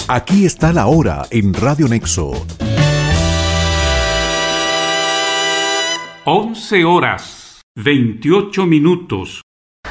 Aquí está la hora en Radio Nexo. 11:28.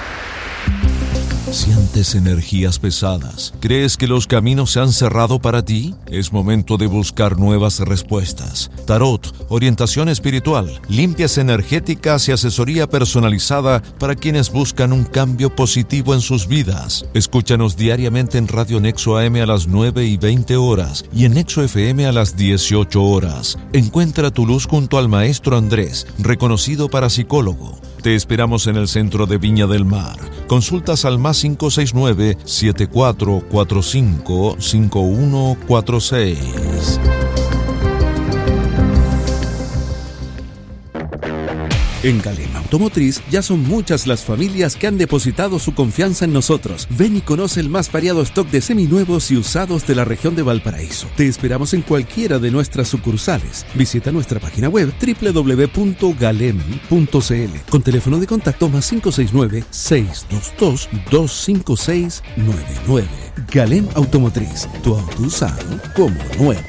¿Sientes energías pesadas? ¿Crees que los caminos se han cerrado para ti? Es momento de buscar nuevas respuestas. Tarot, orientación espiritual, limpias energéticas y asesoría personalizada para quienes buscan un cambio positivo en sus vidas. Escúchanos diariamente en Radio Nexo AM a las 9:20 y en Nexo FM a las 18. Encuentra tu luz junto al maestro Andrés, reconocido parapsicólogo. Te esperamos en el centro de Viña del Mar. Consultas al más 569-7445-5146. En Galem Automotriz ya son muchas las familias que han depositado su confianza en nosotros. Ven y conoce el más variado stock de seminuevos y usados de la región de Valparaíso. Te esperamos en cualquiera de nuestras sucursales. Visita nuestra página web www.galem.cl con teléfono de contacto más 569-622-25699. Galem Automotriz, tu auto usado como nuevo.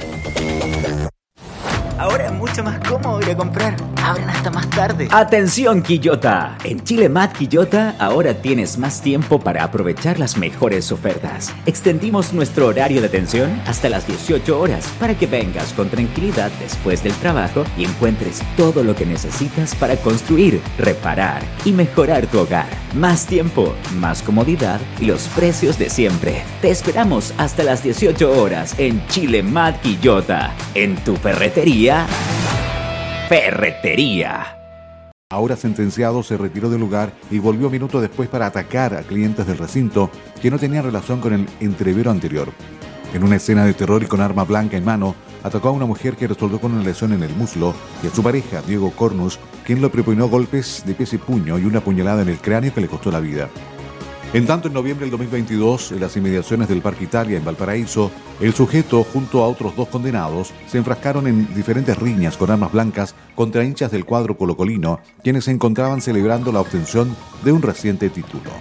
Ahora es mucho más cómodo ir a comprar. Abren hasta más tarde. ¡Atención, Quillota! En Chile Mat Quillota ahora tienes más tiempo para aprovechar las mejores ofertas. Extendimos nuestro horario de atención hasta las 18 para que vengas con tranquilidad después del trabajo y encuentres todo lo que necesitas para construir, reparar y mejorar tu hogar. Más tiempo, más comodidad y los precios de siempre. Te esperamos hasta las 18 en Chile Mat Quillota. En tu ferretería. Ferretería. Ahora sentenciado se retiró del lugar y volvió minutos después para atacar a clientes del recinto que no tenían relación con el entrevero anterior. En una escena de terror y con arma blanca en mano, atacó a una mujer que resolvió con una lesión en el muslo y a su pareja, Diego Cornus, quien le propinó golpes de pies y puño y una puñalada en el cráneo que le costó la vida. En tanto, en noviembre del 2022, en las inmediaciones del Parque Italia en Valparaíso, el sujeto, junto a otros 2 condenados, se enfrascaron en diferentes riñas con armas blancas contra hinchas del cuadro colocolino, quienes se encontraban celebrando la obtención de un reciente título.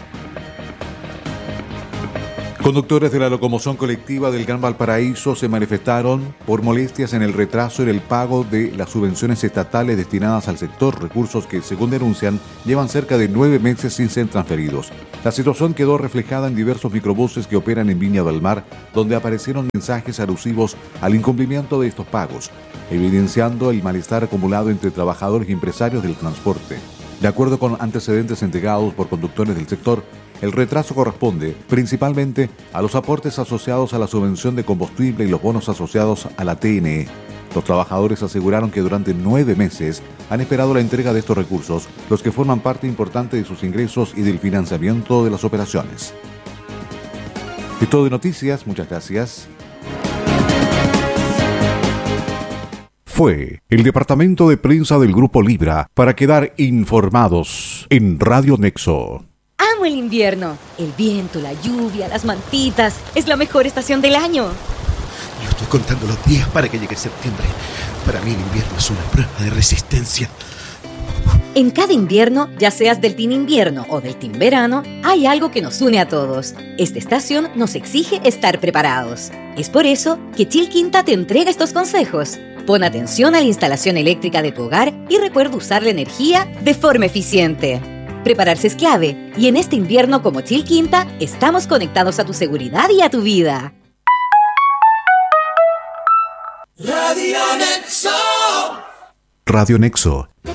Conductores de la locomoción colectiva del Gran Valparaíso se manifestaron por molestias en el retraso en el pago de las subvenciones estatales destinadas al sector, recursos que, según denuncian, llevan cerca de 9 meses sin ser transferidos. La situación quedó reflejada en diversos microbuses que operan en Viña del Mar, donde aparecieron mensajes alusivos al incumplimiento de estos pagos, evidenciando el malestar acumulado entre trabajadores y empresarios del transporte. De acuerdo con antecedentes entregados por conductores del sector, el retraso corresponde principalmente a los aportes asociados a la subvención de combustible y los bonos asociados a la TNE. Los trabajadores aseguraron que durante 9 meses han esperado la entrega de estos recursos, los que forman parte importante de sus ingresos y del financiamiento de las operaciones. Es todo de noticias, muchas gracias. Fue el departamento de prensa del Grupo Libra para quedar informados en Radio Nexo. Amo el invierno. El viento, la lluvia, las mantitas. Es la mejor estación del año. Yo estoy contando los días para que llegue septiembre. Para mí el invierno es una prueba de resistencia. En cada invierno, ya seas del team invierno o del team verano, hay algo que nos une a todos. Esta estación nos exige estar preparados. Es por eso que Chilquinta te entrega estos consejos. Pon atención a la instalación eléctrica de tu hogar y recuerda usar la energía de forma eficiente. Prepararse es clave, y en este invierno como Chilquinta, estamos conectados a tu seguridad y a tu vida. Radio Nexo.